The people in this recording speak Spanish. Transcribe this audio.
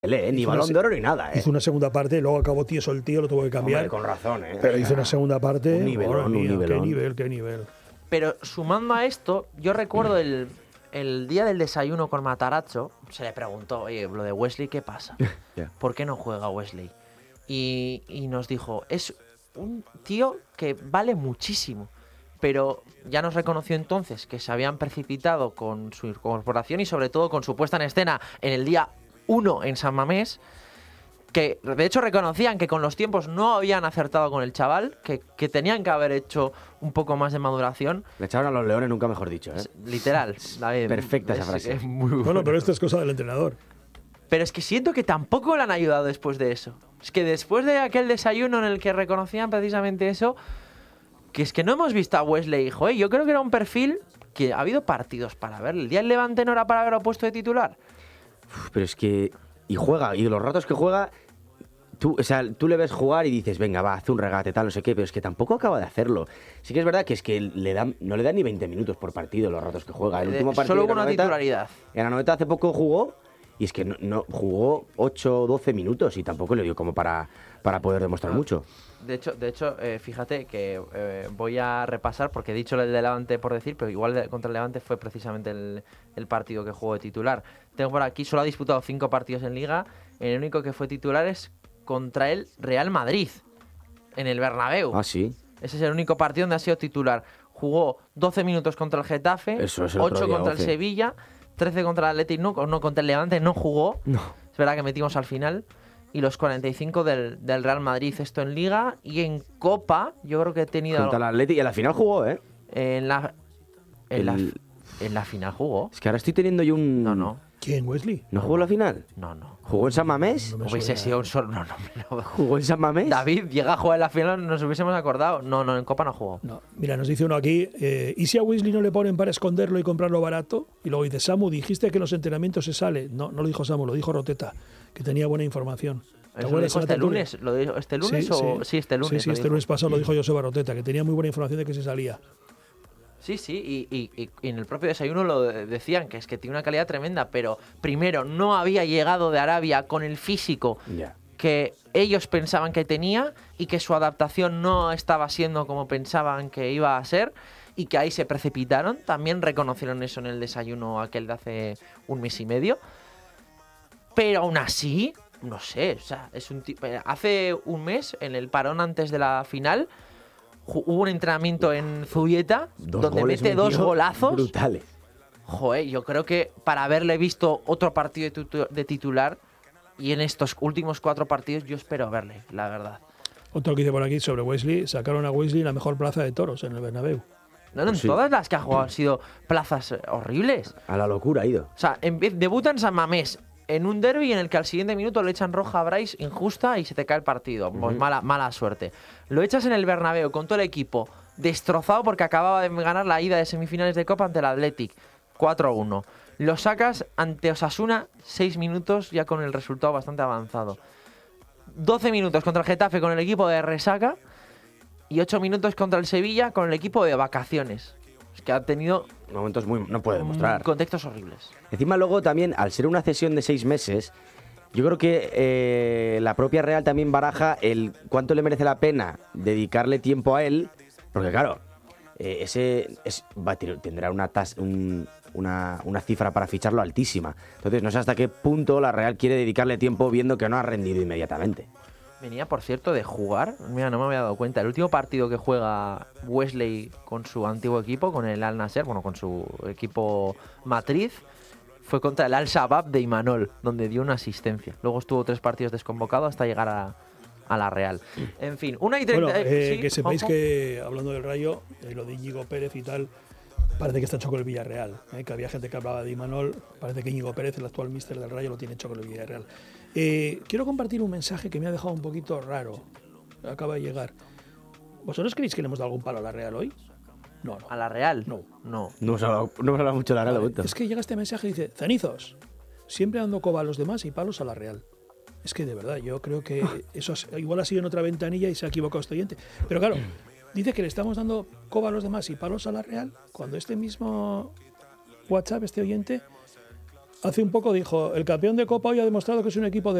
Ni balón de oro ni nada, Hizo una segunda parte, luego acabó tieso el tío, lo tuvo que cambiar. Hombre, con razón, Pero hizo una segunda parte. Un nivelón. Qué nivel. Pero sumando a esto, yo recuerdo el día del desayuno con Matarazzo, se le preguntó, oye, lo de Wesley, ¿qué pasa? ¿Por qué no juega Wesley? Y nos dijo, es un tío que vale muchísimo, pero ya nos reconoció entonces que se habían precipitado con su incorporación y sobre todo con su puesta en escena en el día 1 en San Mamés, que de hecho reconocían que con los tiempos no habían acertado con el chaval, que tenían que haber hecho un poco más de maduración. Le echaron a los leones, nunca mejor dicho, Literal. David, perfecta esa frase. Es muy bueno. Bueno, pero esto es cosa del entrenador. Pero es que siento que tampoco le han ayudado después de eso. Es que después de aquel desayuno en el que reconocían precisamente eso, que es que no hemos visto a Wesley, joder, yo creo que era un perfil que ha habido partidos para ver. El día del Levante no era para haberlo puesto de titular. Pero es que... Y juega, y los ratos que juega, tú le ves jugar y dices, venga, va, hace un regate, tal, no sé qué, pero es que tampoco acaba de hacerlo. Sí que es verdad que es que no le dan ni 20 minutos por partido los ratos que juega. El último partido solo hubo una titularidad. En la Anoeta hace poco jugó, y es que no jugó 8 o 12 minutos y tampoco le dio como para poder demostrar mucho. De hecho, fíjate que voy a repasar, porque he dicho el de Levante por decir, pero igual contra el Levante fue precisamente el partido que jugó de titular. Tengo por aquí, solo ha disputado 5 partidos en Liga, el único que fue titular es contra el Real Madrid, en el Bernabéu. Ah, sí. Ese es el único partido donde ha sido titular. Jugó 12 minutos contra el Getafe, 8 contra el Sevilla, 13 contra el Athletic, no contra el Levante, no jugó. No. Es verdad que metimos al final. Y los 45 del Real Madrid, esto en Liga. Y en Copa, yo creo que he tenido... Contra el Athletic, y en la final jugó, ¿eh? En la final jugó. Es que ahora estoy teniendo yo un... No. ¿Quién, Wesley? ¿No jugó la final? No. ¿Jugó en San Mamés? Hubiese sido un solo... No. ¿Jugó en San Mamés? David llega a jugar en la final, nos hubiésemos acordado. No, en Copa no jugó. No. Mira, nos dice uno aquí, ¿y si a Wesley no le ponen para esconderlo y comprarlo barato? Y luego dice, Samu, dijiste que en los entrenamientos se sale. No lo dijo Samu, lo dijo Roteta, que tenía buena información. ¿Eso lo dijo este lunes? ¿Lo dijo este lunes o...? Sí, este lunes. Sí, este lunes pasado lo dijo Joseba Roteta, que tenía muy buena información de que se salía. Sí, y en el propio desayuno lo decían, que es que tiene una calidad tremenda, pero primero, no había llegado de Arabia con el físico que ellos pensaban que tenía y que su adaptación no estaba siendo como pensaban que iba a ser y que ahí se precipitaron. También reconocieron eso en el desayuno aquel de hace un mes y medio. Pero aún así, no sé, o sea, es un tipo... Hace un mes, en el parón antes de la final... Hubo un entrenamiento en Zubieta donde mete 2 golazos brutales. Joder, yo creo que para haberle visto otro partido de titular y en estos últimos 4 partidos yo espero verle, la verdad. Otro que dice por aquí sobre Wesley, sacaron a Wesley la mejor plaza de toros en el Bernabéu. No, Sí. todas las que ha jugado han sido plazas horribles. A la locura ha ido. O sea, debuta en San Mamés en un derbi en el que al siguiente minuto le echan roja a Bryce injusta y se te cae el partido. Pues mala suerte. Lo echas en el Bernabéu con todo el equipo destrozado porque acababa de ganar la ida de semifinales de Copa ante el Athletic. 4-1. Lo sacas ante Osasuna 6 minutos ya con el resultado bastante avanzado. 12 minutos contra el Getafe con el equipo de resaca y 8 minutos contra el Sevilla con el equipo de vacaciones. Es que ha tenido momentos no puede demostrar. Contextos horribles. Encima luego también, al ser una cesión de 6 meses, yo creo que la propia Real también baraja el cuánto le merece la pena dedicarle tiempo a él, porque claro, tendrá una cifra para ficharlo altísima. Entonces no sé hasta qué punto la Real quiere dedicarle tiempo viendo que no ha rendido inmediatamente. Venía, por cierto, de jugar. Mira, no me había dado cuenta. El último partido que juega Wesley con su antiguo equipo, con el Al Nassr, bueno, con su equipo matriz, fue contra el Al Shabab de Imanol, donde dio una asistencia. Luego estuvo 3 partidos desconvocado hasta llegar a la Real. En fin, 1:30. Bueno, sí, que sepáis ojo. que, hablando del Rayo, lo de Íñigo Pérez y tal, parece que está hecho con el Villarreal. Que había gente que hablaba de Imanol, parece que Íñigo Pérez, el actual míster del Rayo, lo tiene hecho con el Villarreal. Quiero compartir un mensaje que me ha dejado un poquito raro. Acaba de llegar. ¿Vosotros creéis que le hemos dado algún palo a la Real hoy? No. ¿A la Real? No. No. No hemos hablado mucho de la Real. Vale, es que llega este mensaje y dice, cenizos, siempre dando coba a los demás y palos a la Real. Es que de verdad, yo creo que eso igual ha sido en otra ventanilla y se ha equivocado este oyente. Pero claro, dice que le estamos dando coba a los demás y palos a la Real, cuando este mismo WhatsApp, este oyente, hace un poco dijo, el campeón de Copa hoy ha demostrado que es un equipo de